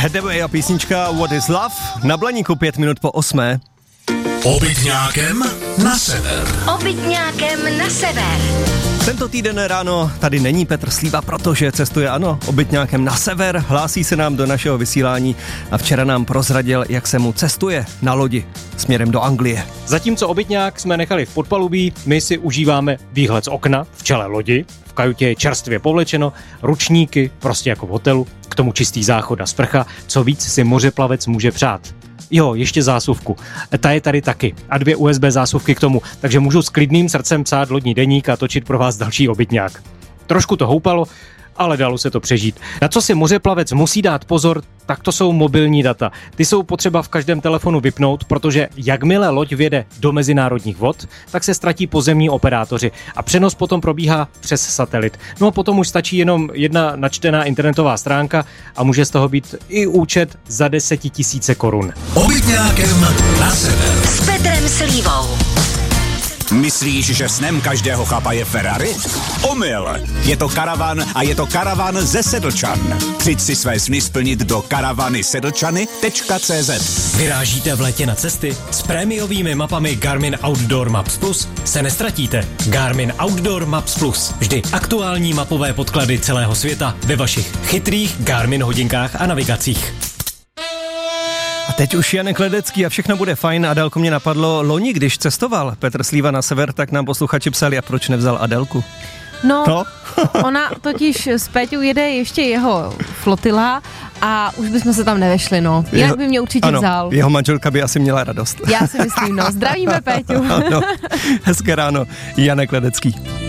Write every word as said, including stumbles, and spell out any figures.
Hathaway a písnička What is Love na Blaníku pět minut po osmé. Obytňákem na sever. Obytňákem na sever. Tento týden ráno tady není Petr Slíva, protože cestuje, ano, obytňákem na sever, hlásí se nám do našeho vysílání a včera nám prozradil, jak se mu cestuje na lodi směrem do Anglie. Zatímco obytňák jsme nechali v podpalubí, my si užíváme výhled z okna v čele lodi, v kajutě je čerstvě povlečeno, ručníky, prostě jako v hotelu, k tomu čistý záchod a sprcha, co víc si mořeplavec může přát. Jo, ještě zásuvku. Ta je tady taky. A dvě U S B zásuvky k tomu. Takže můžu s klidným srdcem psát lodní deník a točit pro vás další obytňák. Trošku to houpalo, ale dalo se to přežít. Na co si mořeplavec musí dát pozor, tak to jsou mobilní data. Ty jsou potřeba v každém telefonu vypnout, protože jakmile loď vjede do mezinárodních vod, tak se ztratí pozemní operátoři a přenos potom probíhá přes satelit. No a potom už stačí jenom jedna načtená internetová stránka a může z toho být i účet za desetitisíce korun. Obytňákem na sever. S Petrem Slívou. Myslíš, že snem každého chlapa je Ferrari? Omyl! Je to karavan a je to karavan ze Sedlčan. Přijď si své sny splnit do karavany sedlčany tečka cé zet. Vyrážíte v létě na cesty? S prémiovými mapami Garmin Outdoor Maps Plus se nestratíte. Garmin Outdoor Maps Plus. Vždy aktuální mapové podklady celého světa ve vašich chytrých Garmin hodinkách a navigacích. A teď už Janek Ledecký a všechno bude fajn. Adélko, mě napadlo, loni, když cestoval Petr Slíva na sever, tak nám posluchači psali, a proč nevzal Adélku? No, no? ona totiž s Péťou jede ještě jeho flotila a už bychom se tam nevešli, no. Jinak jeho, by mě určitě ano, vzal. Jeho manželka by asi měla radost. Já si myslím, no. Zdravíme Péťu. Ano, hezké ráno, Janek Ledecký.